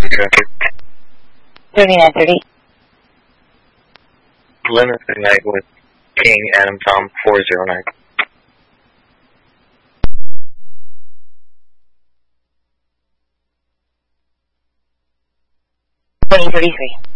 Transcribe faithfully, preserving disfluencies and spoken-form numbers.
thirty-nine thirty. Lemon Night with King Adam Tom four zero nine. twenty thirty-three.